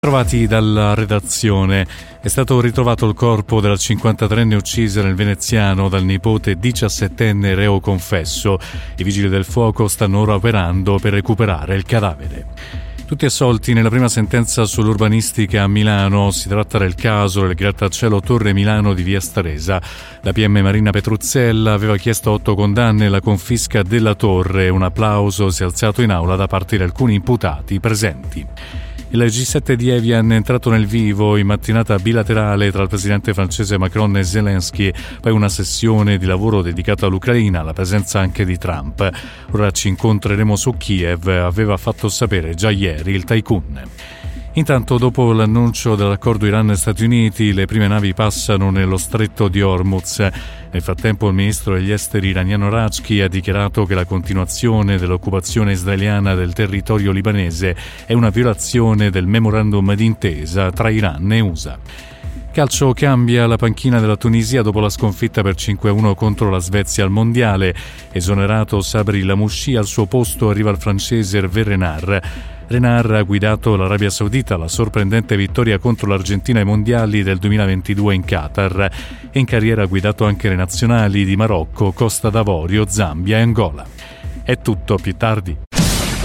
Trovati dalla redazione. È stato ritrovato il corpo della 53enne uccisa nel veneziano dal nipote 17enne reo confesso. I vigili del fuoco stanno ora operando per recuperare il cadavere. Tutti assolti nella prima sentenza sull'urbanistica a Milano. Si tratta del caso del grattacielo Torre Milano di via Stresa. La PM Marina Petruzzella aveva chiesto 8 condanne e la confisca della torre. Un applauso si è alzato in aula da parte di alcuni imputati presenti. Il G7 di Evian è entrato nel vivo in mattinata bilaterale tra il presidente francese Macron e Zelensky, poi una sessione di lavoro dedicata all'Ucraina, alla presenza anche di Trump. Ora ci incontreremo su Kiev, aveva fatto sapere già ieri il tycoon. Intanto, dopo l'annuncio dell'accordo Iran-Stati Uniti, le prime navi passano nello stretto di Hormuz. Nel frattempo il ministro degli esteri iraniano Rajki ha dichiarato che la continuazione dell'occupazione israeliana del territorio libanese è una violazione del memorandum d'intesa tra Iran e USA. Calcio, cambia la panchina della Tunisia dopo la sconfitta per 5-1 contro la Svezia al Mondiale. Esonerato Sabri Lamouchi, al suo posto arriva il francese Hervé Renard. Renard ha guidato l'Arabia Saudita alla sorprendente vittoria contro l'Argentina ai mondiali del 2022 in Qatar e in carriera ha guidato anche le nazionali di Marocco, Costa d'Avorio, Zambia e Angola. È tutto, più tardi.